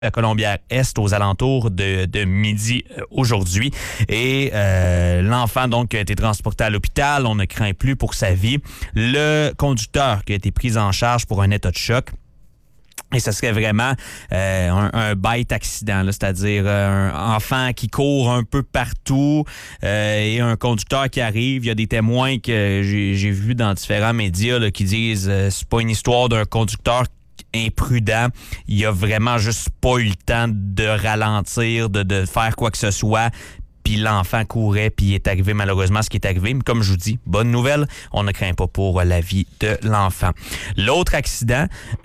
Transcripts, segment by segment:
la Colombière-Est aux alentours de midi aujourd'hui. Et l'enfant donc a été transporté à l'hôpital. On ne craint plus pour sa vie. Le conducteur qui a été pris en charge pour un état de choc. Et ce serait vraiment un bête accident, là, c'est-à-dire un enfant qui court un peu partout et un conducteur qui arrive. Il y a des témoins que j'ai vus dans différents médias là, qui disent c'est pas une histoire d'un conducteur imprudent. Il a vraiment juste pas eu le temps de ralentir, de faire quoi que ce soit. Puis l'enfant courait, puis il est arrivé malheureusement ce qui est arrivé. Mais comme je vous dis, bonne nouvelle, on ne craint pas pour la vie de l'enfant. L'autre accident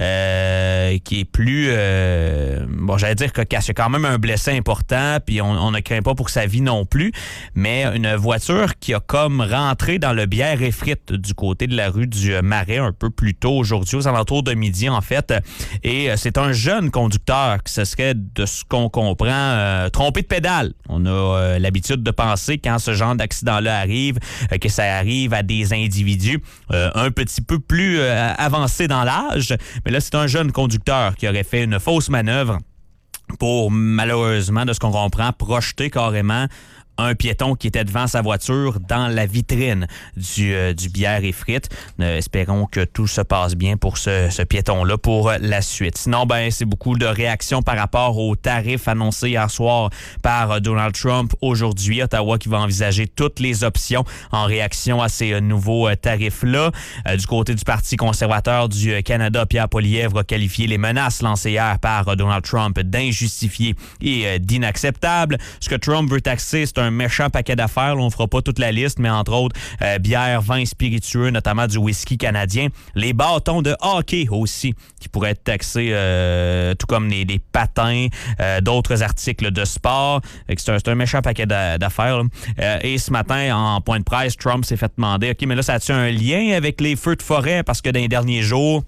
qui est plus, j'allais dire cocasse, il y a quand même un blessé important, puis on ne craint pas pour sa vie non plus, mais une voiture qui a comme rentré dans le bière et frites du côté de la rue du Marais un peu plus tôt aujourd'hui, aux alentours de midi en fait. Et c'est un jeune conducteur qui se serait, de ce qu'on comprend, trompé de pédale. On a l'habitude de penser quand ce genre d'accident-là arrive, que ça arrive à des individus un petit peu plus avancés dans l'âge. Mais là, c'est un jeune conducteur qui aurait fait une fausse manœuvre pour, malheureusement, de ce qu'on comprend, projeter carrément un piéton qui était devant sa voiture dans la vitrine du bière et frites. Espérons que tout se passe bien pour ce piéton-là pour la suite. Sinon, c'est beaucoup de réactions par rapport aux tarifs annoncés hier soir par Donald Trump. Aujourd'hui, Ottawa qui va envisager toutes les options en réaction à ces nouveaux tarifs-là. Du côté du Parti conservateur du Canada, Pierre Poilievre a qualifié les menaces lancées hier par Donald Trump d'injustifiées et d'inacceptables. Ce que Trump veut taxer, c'est un méchant paquet d'affaires. Là, on ne fera pas toute la liste, mais entre autres, bière, vin spiritueux, notamment du whisky canadien. Les bâtons de hockey aussi, qui pourraient être taxés, tout comme des patins, d'autres articles de sport. C'est un méchant paquet d'affaires. Et ce matin, en point de presse, Trump s'est fait demander, OK, mais là, ça a-tu un lien avec les feux de forêt? Parce que dans les derniers jours,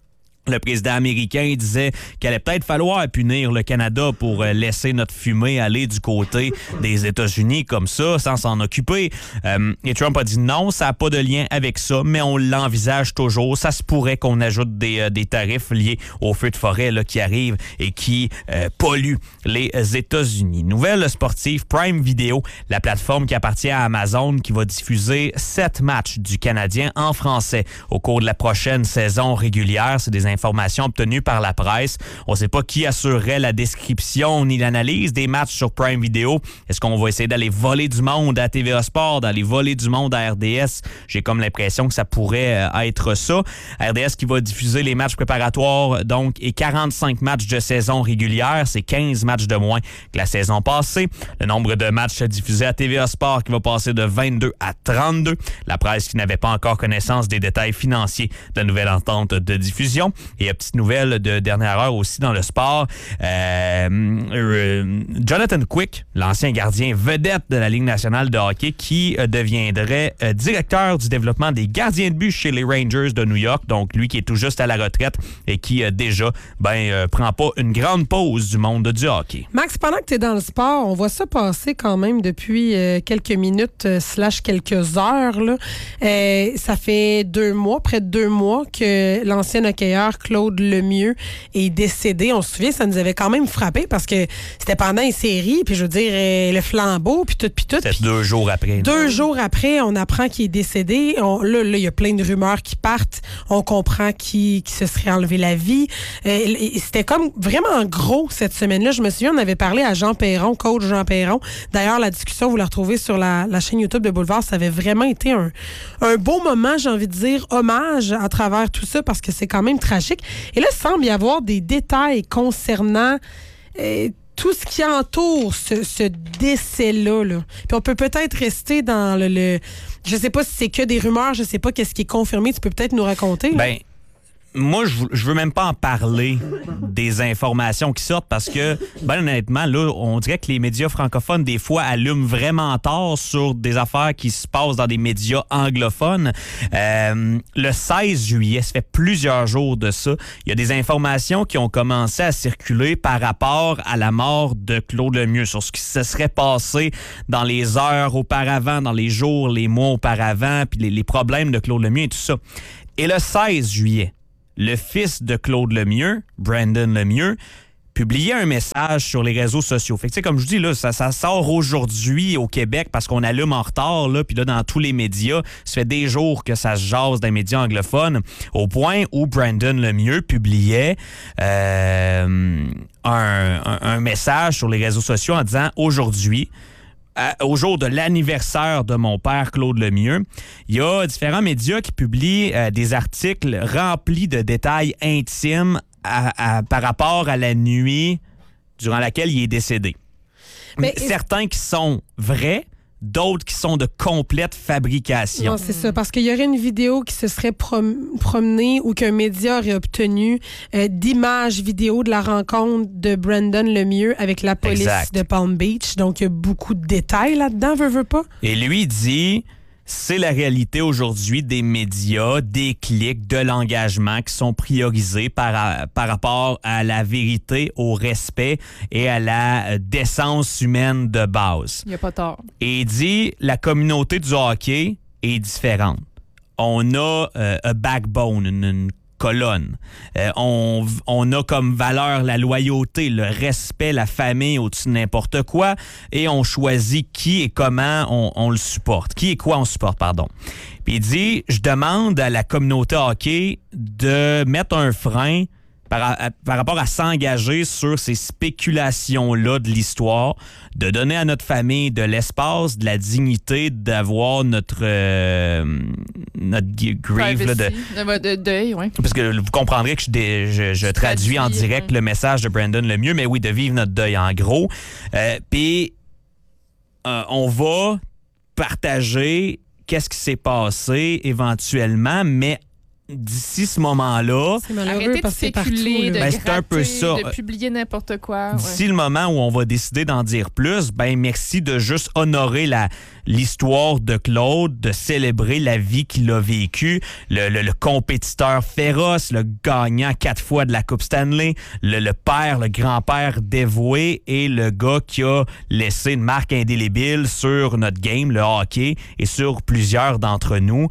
le président américain disait qu'il allait peut-être falloir punir le Canada pour laisser notre fumée aller du côté des États-Unis comme ça, sans s'en occuper. Et Trump a dit non, ça n'a pas de lien avec ça, mais on l'envisage toujours. Ça se pourrait qu'on ajoute des tarifs liés aux feux de forêt là, qui arrivent et qui polluent les États-Unis. Nouvelle sportive, Prime Video, la plateforme qui appartient à Amazon, qui va diffuser 7 matchs du Canadien en français au cours de la prochaine saison régulière. C'est des informations obtenues par la presse. On ne sait pas qui assurerait la description ni l'analyse des matchs sur Prime Video. Est-ce qu'on va essayer d'aller voler du monde à TVA Sport, d'aller voler du monde à RDS? J'ai comme l'impression que ça pourrait être ça. RDS qui va diffuser les matchs préparatoires, donc, et 45 matchs de saison régulière. C'est 15 matchs de moins que la saison passée. Le nombre de matchs diffusés à TVA Sport qui va passer de 22 à 32. La presse qui n'avait pas encore connaissance des détails financiers de la nouvelle entente de diffusion. Et petite nouvelle de dernière heure aussi dans le sport. Jonathan Quick, l'ancien gardien vedette de la Ligue nationale de hockey, qui deviendrait directeur du développement des gardiens de but chez les Rangers de New York. Donc, lui qui est tout juste à la retraite et qui déjà prend pas une grande pause du monde du hockey. Max, pendant que tu es dans le sport, on voit ça passer quand même depuis quelques minutes / quelques heures. Là. Ça fait 2 mois, près de 2 mois, que l'ancien hockeyeur Claude Lemieux est décédé. On se souvient, ça nous avait quand même frappé parce que c'était pendant une série, puis je veux dire, le flambeau, puis tout. C'était 2 jours après. 2 jours après, on apprend qu'il est décédé. Là, il y a plein de rumeurs qui partent. On comprend qui se serait enlevé la vie. C'était comme vraiment gros cette semaine-là. Je me souviens, on avait parlé à Jean Perron, coach Jean Perron. D'ailleurs, la discussion, vous la retrouvez sur la chaîne YouTube de Boulevard. Ça avait vraiment été un beau moment, j'ai envie de dire, hommage à travers tout ça, parce que c'est quand même tragique. Et là, il semble y avoir des détails concernant tout ce qui entoure ce décès-là. Là. Puis on peut peut-être rester dans le... Je sais pas si c'est que des rumeurs, je sais pas qu'est-ce qui est confirmé. Tu peux peut-être nous raconter. Là? Moi, je veux même pas en parler des informations qui sortent parce que, honnêtement, là, on dirait que les médias francophones, des fois, allument vraiment tard sur des affaires qui se passent dans des médias anglophones. Le 16 juillet, ça fait plusieurs jours de ça, il y a des informations qui ont commencé à circuler par rapport à la mort de Claude Lemieux, sur ce qui se serait passé dans les heures auparavant, dans les jours, les mois auparavant, puis les problèmes de Claude Lemieux et tout ça. Et le 16 juillet, le fils de Claude Lemieux, Brandon Lemieux, publiait un message sur les réseaux sociaux. Fait que, tu sais, comme je dis, là, ça sort aujourd'hui au Québec parce qu'on allume en retard, là, puis là, dans tous les médias, ça fait des jours que ça se jase dans les médias anglophones, au point où Brandon Lemieux publiait un message sur les réseaux sociaux en disant « Aujourd'hui, au jour de l'anniversaire de mon père, Claude Lemieux, il y a différents médias qui publient des articles remplis de détails intimes par rapport à la nuit durant laquelle il est décédé. Mais certains qui sont vrais, d'autres qui sont de complète fabrication. Non, c'est ça, parce qu'il y aurait une vidéo qui se serait promenée ou qu'un média aurait obtenu d'images vidéo de la rencontre de Brandon Lemieux avec la police de Palm Beach. Donc, il y a beaucoup de détails là-dedans, veut pas. Et lui dit... C'est la réalité aujourd'hui des médias, des clics, de l'engagement qui sont priorisés par rapport à la vérité, au respect et à la décence humaine de base. Il n'y a pas tort. Et il dit la communauté du hockey est différente. On a un backbone, une colonne. On a comme valeur la loyauté, le respect, la famille au-dessus de n'importe quoi, et on choisit qui et comment on le supporte. Qui et quoi on supporte, pardon. Puis il dit, je demande à la communauté hockey de mettre un frein par rapport à s'engager sur ces spéculations-là de l'histoire, de donner à notre famille de l'espace, de la dignité, d'avoir notre grief là, de deuil, oui. Parce que vous comprendrez que je traduis en direct le message de Brandon Lemieux, mais oui, de vivre notre deuil en gros. Puis on va partager qu'est-ce qui s'est passé éventuellement, mais d'ici ce moment-là... C'est malheureux arrêtez parce de spéculer, de c'est un peu ça. De publier n'importe quoi. D'ici le moment où on va décider d'en dire plus, ben merci de juste honorer l'histoire de Claude, de célébrer la vie qu'il a vécue, le compétiteur féroce, le gagnant 4 fois de la Coupe Stanley, le père, le grand-père dévoué et le gars qui a laissé une marque indélébile sur notre game, le hockey, et sur plusieurs d'entre nous.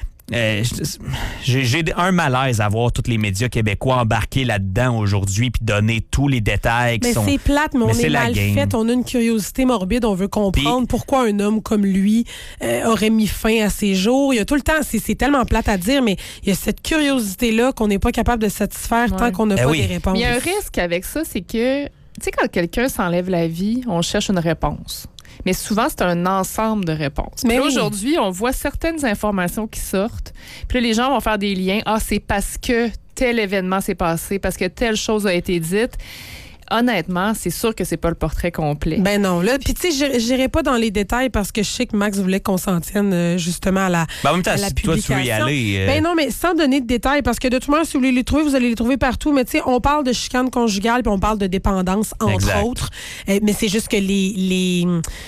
J'ai un malaise à voir tous les médias québécois embarqués là-dedans aujourd'hui puis donner tous les détails qui sont... Mais c'est plate, mais on est mal fait. On a une curiosité morbide. On veut comprendre pourquoi un homme comme lui aurait mis fin à ses jours. Il y a tout le temps... C'est tellement plate à dire, mais il y a cette curiosité-là qu'on n'est pas capable de satisfaire tant qu'on n'a pas des réponses. Mais il y a un risque avec ça, c'est que... Tu sais, quand quelqu'un s'enlève la vie, on cherche une réponse. Mais souvent, c'est un ensemble de réponses. Mais aujourd'hui, on voit certaines informations qui sortent. Puis là, les gens vont faire des liens. Ah, c'est parce que tel événement s'est passé, parce que telle chose a été dite. Honnêtement, c'est sûr que c'est pas le portrait complet. Ben non. Là, puis tu sais, j'irai pas dans les détails parce que je sais que Max voulait qu'on s'en tienne justement à la en même temps, si publication. Toi, tu veux y aller... Ben non, mais sans donner de détails parce que de toute manière, si vous voulez les trouver, vous allez les trouver partout. Mais tu sais, on parle de chicane conjugale puis on parle de dépendance, entre autres. Mais c'est juste que les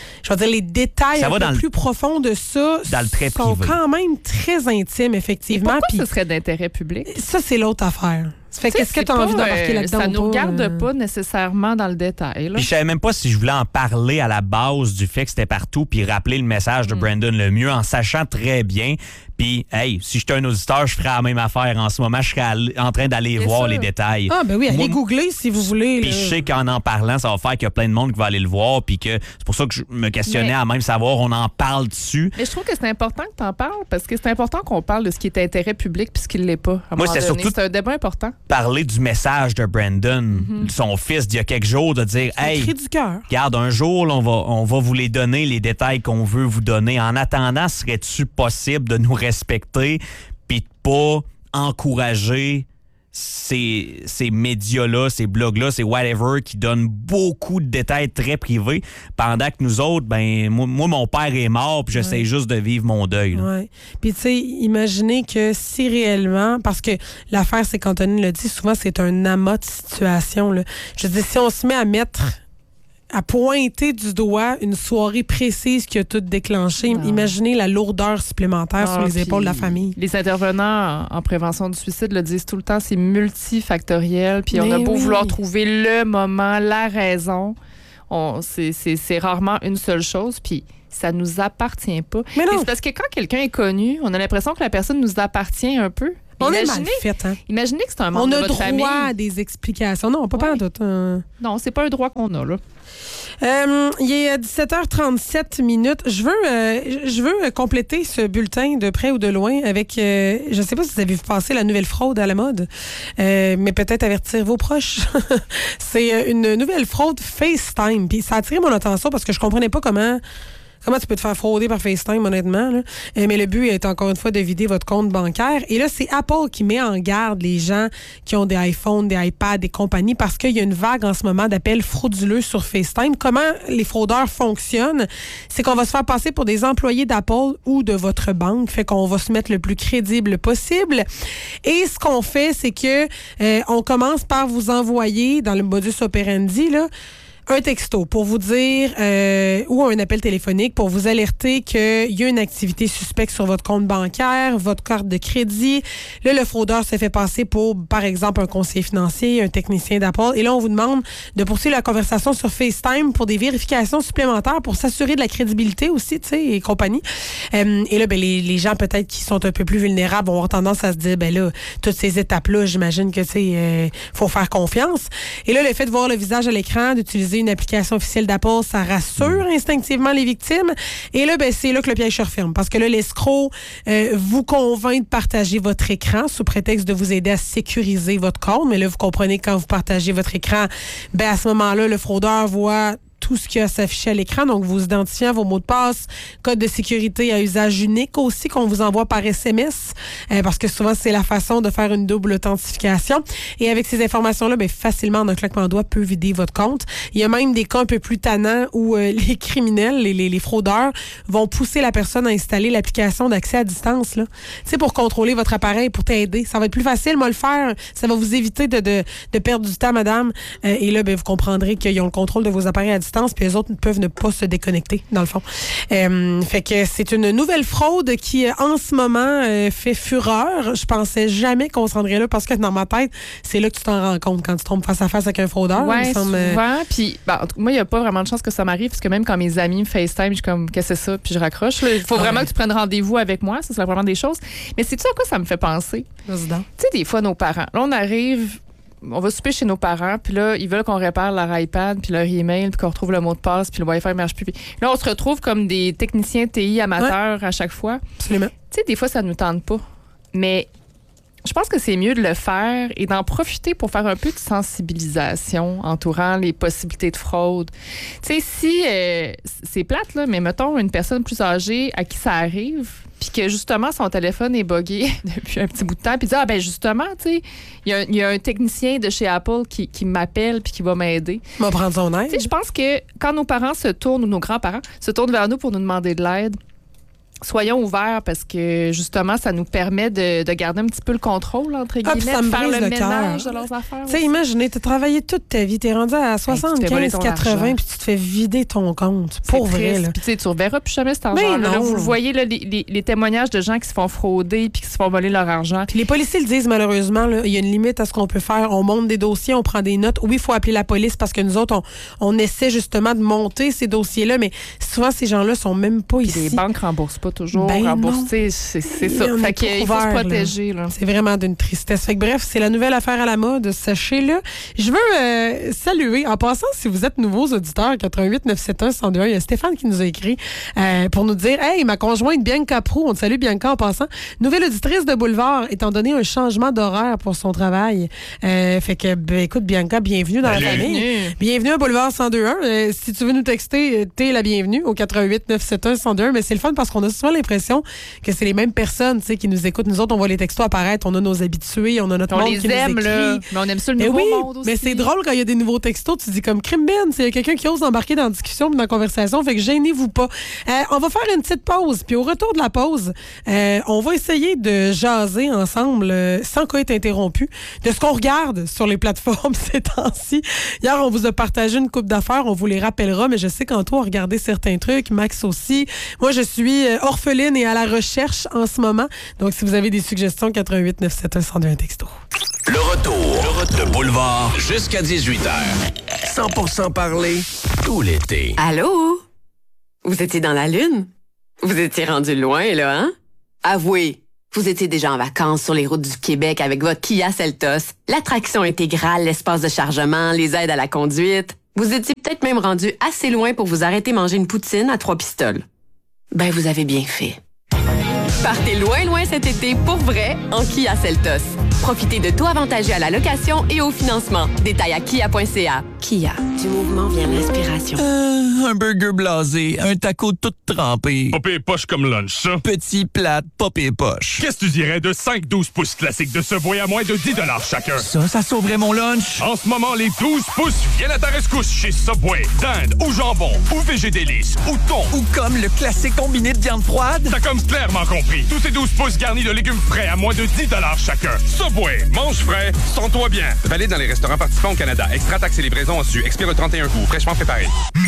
détails un peu plus profonds de ça sont quand même très intimes, effectivement. Et pourquoi ce serait d'intérêt public? Ça, c'est l'autre affaire. Fait qu'est-ce que tu as envie d'embarquer là-dedans? Ça ne nous regarde pas nécessairement dans le détail. Là. Puis je savais même pas si je voulais en parler à la base du fait que c'était partout puis rappeler le message de Brandon Lemieux en sachant très bien. Puis, hey, si j'étais un auditeur, je ferais la même affaire en ce moment. Je serais en train d'aller voir les détails. Ah, ben oui, allez googler si vous voulez. Puis je sais qu'en parlant, ça va faire qu'il y a plein de monde qui va aller le voir. Puis que c'est pour ça que je me questionnais à même savoir, on en parle dessus. Mais je trouve que c'est important que tu en parles parce que c'est important qu'on parle de ce qui est intérêt public puis ce qui ne l'est pas. Moi, c'est surtout un débat important. Parler du message de Brandon, son fils d'il y a quelques jours, de dire hey, cri du cœur. Regarde, un jour, là, on va vous les donner, les détails qu'on veut vous donner. En attendant, serait-tu possible de nous respecter puis de pas encourager ces médias-là, ces blogs-là, ces whatever qui donnent beaucoup de détails très privés pendant que nous autres, ben moi mon père est mort puis j'essaie juste de vivre mon deuil. Ouais. Puis tu sais, imaginez que si réellement, parce que l'affaire, c'est qu'Anthony l'a dit, souvent c'est un amas de situations. Là. Je veux dire, si on se met à pointer du doigt une soirée précise qui a tout déclenché. Imaginez la lourdeur supplémentaire sur les épaules de la famille. Les intervenants en prévention du suicide le disent tout le temps, c'est multifactoriel. Puis on a beau vouloir trouver le moment, la raison, c'est rarement une seule chose. Puis ça nous appartient pas. Mais non. C'est parce que quand quelqu'un est connu, on a l'impression que la personne nous appartient un peu. On est mal fait, hein? Imaginez que c'est un membre de votre famille. On a droit à des explications. Non, pas en tout. Non, c'est pas un droit qu'on a, là. Il est 17h37 minutes. Je veux compléter ce bulletin de près ou de loin avec, je ne sais pas si vous avez vu passer la nouvelle fraude à la mode, mais peut-être avertir vos proches. C'est une nouvelle fraude FaceTime. Puis ça a attiré mon attention parce que je comprenais pas comment tu peux te faire frauder par FaceTime, honnêtement, là. Mais le but est encore une fois de vider votre compte bancaire. Et là, c'est Apple qui met en garde les gens qui ont des iPhones, des iPads, des compagnies, parce qu'il y a une vague en ce moment d'appels frauduleux sur FaceTime. Comment les fraudeurs fonctionnent? C'est qu'on va se faire passer pour des employés d'Apple ou de votre banque. Fait qu'on va se mettre le plus crédible possible. Et ce qu'on fait, c'est que on commence par vous envoyer, dans le modus operandi, là, un texto pour vous dire ou un appel téléphonique pour vous alerter qu'il y a une activité suspecte sur votre compte bancaire, votre carte de crédit. Là, le fraudeur se fait passer pour, par exemple, un conseiller financier, un technicien d'Apple. Et là, on vous demande de poursuivre la conversation sur FaceTime pour des vérifications supplémentaires pour s'assurer de la crédibilité aussi, tu sais, et compagnie. Et là, ben, les gens peut-être qui sont un peu plus vulnérables vont avoir tendance à se dire, ben là, toutes ces étapes-là, j'imagine que, tu sais, faut faire confiance. Et là, le fait de voir le visage à l'écran, d'utiliser une application officielle d'Apple, ça rassure instinctivement les victimes. Et là, ben, c'est là que le piège se referme. Parce que là, l'escroc vous convainc de partager votre écran sous prétexte de vous aider à sécuriser votre compte. Mais là, vous comprenez que quand vous partagez votre écran, ben, à ce moment-là, le fraudeur voit tout ce qui a s'affiché à l'écran, donc vos identifiants, vos mots de passe, code de sécurité à usage unique aussi qu'on vous envoie par SMS, parce que souvent c'est la façon de faire une double authentification. Et avec ces informations-là, ben, facilement, en un claquement de doigts, peut vider votre compte. Il y a même des cas un peu plus tannants où les criminels, les fraudeurs, vont pousser la personne à installer l'application d'accès à distance, là. Tu sais, pour contrôler votre appareil, pour t'aider. Ça va être plus facile, moi, le faire. Ça va vous éviter de perdre du temps, madame. Et là, ben, vous comprendrez qu'ils ont le contrôle de vos appareils à distance, puis les autres peuvent ne pas se déconnecter, dans le fond. Fait que c'est une nouvelle fraude qui, en ce moment, fait fureur. Je pensais jamais qu'on se rendrait là, parce que dans ma tête, c'est là que tu t'en rends compte quand tu tombes face à face avec un fraudeur. Oui, souvent. Puis, moi, il n'y a pas vraiment de chance que ça m'arrive, parce que même quand mes amis me FaceTime, je suis comme, qu'est-ce que c'est ça? Puis je raccroche. Il faut vraiment que tu prennes rendez-vous avec moi. Ça, c'est la première des choses. Mais sais-tu à quoi ça me fait penser? Tu sais, des fois, nos parents, là, on arrive... On va souper chez nos parents, puis là, ils veulent qu'on répare leur iPad, puis leur email, puis qu'on retrouve le mot de passe, puis le Wi-Fi ne marche plus. Puis là, on se retrouve comme des techniciens TI amateurs à chaque fois. Absolument. Tu sais, des fois, ça ne nous tente pas. Mais je pense que c'est mieux de le faire et d'en profiter pour faire un peu de sensibilisation entourant les possibilités de fraude. Tu sais, si c'est plate, là, mais mettons une personne plus âgée à qui ça arrive, puis que justement son téléphone est buggé depuis un petit bout de temps, puis dit ben justement, tu sais, il y a un technicien de chez Apple qui m'appelle puis qui va m'aider. Il va prendre son aide. Tu sais, je pense que quand nos parents se tournent ou nos grands-parents se tournent vers nous pour nous demander de l'aide, soyons ouverts, parce que justement, ça nous permet de garder un petit peu le contrôle, entre guillemets, de faire le ménage de leurs affaires. Tu sais, imaginez, tu as travaillé toute ta vie, tu es rendu à 75, 80, puis tu te fais vider ton compte. Pour vrai, là. Puis tu ne reverras plus jamais cet argent. Là, vous le voyez, là, les témoignages de gens qui se font frauder puis qui se font voler leur argent. Puis les policiers le disent, malheureusement, il y a une limite à ce qu'on peut faire. On monte des dossiers, on prend des notes. Oui, il faut appeler la police, parce que nous autres, on essaie justement de monter ces dossiers-là, mais souvent, ces gens-là sont même pas puis ici. Les banques ne remboursent pas toujours. C'est ça. Fait qu'il faut se protéger. Là. C'est vraiment d'une tristesse. Fait que bref, c'est la nouvelle affaire à la mode, sachez-le. Je veux saluer, en passant, si vous êtes nouveaux auditeurs, 88 971 102, il y a Stéphane qui nous a écrit pour nous dire, hey, ma conjointe Bianca Proulx, on te salue Bianca en passant, nouvelle auditrice de Boulevard, étant donné un changement d'horaire pour son travail. Fait que, écoute, Bianca, bienvenue dans la famille. Bienvenue à Boulevard 102.1. Si tu veux nous texter, t'es la bienvenue au 88 971 102. Mais c'est le fun parce qu'on a souvent l'impression que c'est les mêmes personnes, tu sais, qui nous écoutent. Nous autres, on voit les textos apparaître, on a nos habitués, on a notre monde qui nous écrit. Là. Mais on aime ça, le nouveau monde aussi. Mais c'est drôle quand il y a des nouveaux textos, tu dis comme crime ben, il y a quelqu'un qui ose embarquer dans la discussion, dans la conversation, fait que gênez-vous pas. On va faire une petite pause, puis au retour de la pause, on va essayer de jaser ensemble, sans qu'à être interrompu, de ce qu'on regarde sur les plateformes ces temps-ci. Hier, on vous a partagé une coupe d'affaires, on vous les rappellera, mais je sais qu'Antoine a regardé certains trucs, Max aussi. Moi, je suis orpheline et à la recherche en ce moment. Donc, si vous avez des suggestions, 88 971 102 texto. Le retour de Boulevard jusqu'à 18h. 100% parlé tout l'été. Allô? Vous étiez dans la Lune? Vous étiez rendu loin, là, hein? Avouez, Vous étiez déjà en vacances sur les routes du Québec avec votre Kia Seltos, l'attraction intégrale, l'espace de chargement, les aides à la conduite. Vous étiez peut-être même rendu assez loin pour vous arrêter manger une poutine à 3 pistoles. Ben, vous avez bien fait. Partez loin cet été pour vrai en Kia Seltos. Profitez de taux avantagés à la location et au financement. Détails à kia.ca. Kia, du mouvement vient l'inspiration. Un burger blasé, un taco tout trempé. Pas pire poche comme lunch, ça. Petit plate, pas pire poche. Qu'est-ce que tu dirais de 5-12 pouces classiques de Subway à moins de 10 $ chacun? Ça sauverait mon lunch. En ce moment, les 12 pouces viennent à ta rescousse chez Subway. Dinde au jambon, ou végé délice, ou thon. Ou comme le classique combiné de viande froide. T'as comme clairement compris. Tous ces 12 pouces garnis de légumes frais à moins de 10 $ chacun. Subway, mange frais, sens-toi bien. Valide dans les restaurants participants au Canada. Extra taxes et livraison en su. Expire le 31 août. Fraîchement préparé.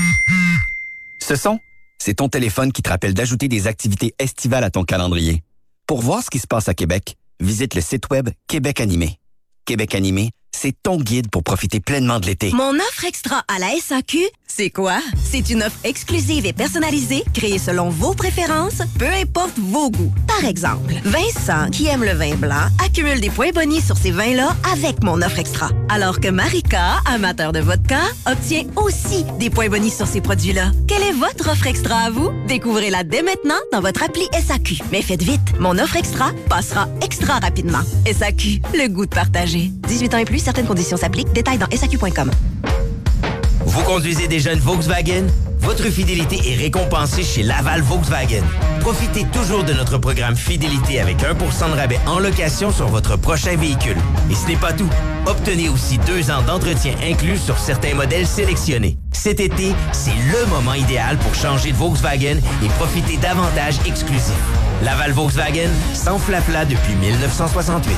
Ce son, c'est ton téléphone qui te rappelle d'ajouter des activités estivales à ton calendrier. Pour voir ce qui se passe à Québec, visite le site web Québec Animé. Québec Animé, c'est ton guide pour profiter pleinement de l'été. Mon offre extra à la SAQ, c'est quoi? C'est une offre exclusive et personnalisée, créée selon vos préférences, peu importe vos goûts. Par exemple, Vincent, qui aime le vin blanc, accumule des points bonis sur ces vins-là avec mon offre extra. Alors que Marika, amateur de vodka, obtient aussi des points bonis sur ces produits-là. Quelle est votre offre extra à vous? Découvrez-la dès maintenant dans votre appli SAQ. Mais faites vite, mon offre extra passera extra rapidement. SAQ, le goût de partager. 18 ans et plus, certaines conditions s'appliquent. Détails dans SAQ.com. Vous conduisez déjà une Volkswagen? Votre fidélité est récompensée chez Laval Volkswagen. Profitez toujours de notre programme Fidélité avec 1% de rabais en location sur votre prochain véhicule. Et ce n'est pas tout. Obtenez aussi 2 ans d'entretien inclus sur certains modèles sélectionnés. Cet été, c'est le moment idéal pour changer de Volkswagen et profiter d'avantages exclusifs. Laval Volkswagen, sans flafla depuis 1968.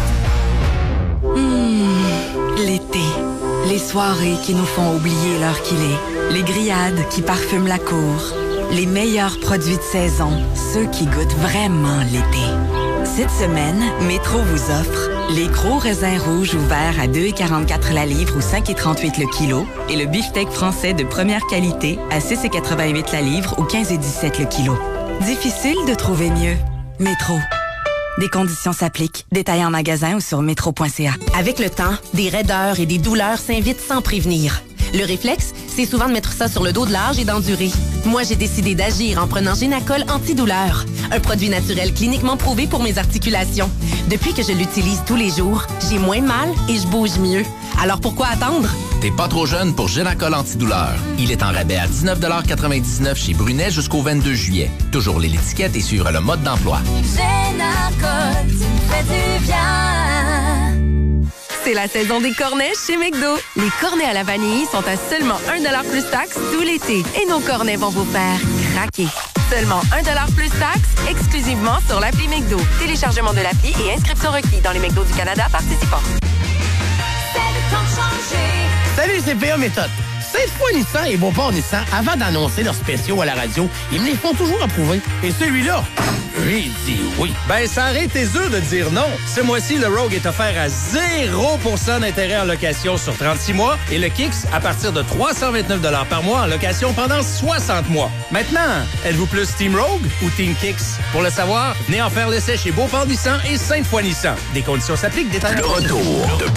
L'été. Les soirées qui nous font oublier l'heure qu'il est. Les grillades qui parfument la cour. Les meilleurs produits de saison. Ceux qui goûtent vraiment l'été. Cette semaine, Métro vous offre les gros raisins rouges ouverts à 2,44 la livre ou 5,38 le kilo et le beefsteak français de première qualité à 6,88 la livre ou 15,17 le kilo. Difficile de trouver mieux. Métro. Des conditions s'appliquent. Détaillez en magasin ou sur métro.ca. Avec le temps, des raideurs et des douleurs s'invitent sans prévenir. Le réflexe, c'est souvent de mettre ça sur le dos de l'âge et d'endurer. Moi, j'ai décidé d'agir en prenant Génacol antidouleur, un produit naturel cliniquement prouvé pour mes articulations. Depuis que je l'utilise tous les jours, j'ai moins mal et je bouge mieux. Alors pourquoi attendre? T'es pas trop jeune pour Génacol antidouleur. Il est en rabais à 19,99 chez Brunet jusqu'au 22 juillet. Toujours l'étiquette et sur le mode d'emploi. Génacol, tu me fais du bien. C'est la saison des cornets chez McDo. Les cornets à la vanille sont à seulement 1$ plus taxes tout l'été. Et nos cornets vont vous faire craquer. Seulement 1$ plus taxes, exclusivement sur l'appli McDo. Téléchargement de l'appli et inscription requis dans les McDo du Canada participants. C'est le temps de changer. Salut, c'est PA Méthode. Cette fois, Nissan et Beauport Nissan, avant d'annoncer leurs spéciaux à la radio, ils me les font toujours approuver. Et celui-là, lui, il dit oui. Ben, ça arrête tes œufs de dire non. Ce mois-ci, le Rogue est offert à 0% d'intérêt en location sur 36 mois et le Kicks à partir de 329 $ par mois en location pendant 60 mois. Maintenant, êtes-vous plus Team Rogue ou Team Kicks? Pour le savoir, venez en faire l'essai chez Beauport Nissan et Sainte-Foy Nissan. Des conditions s'appliquent. Le retour de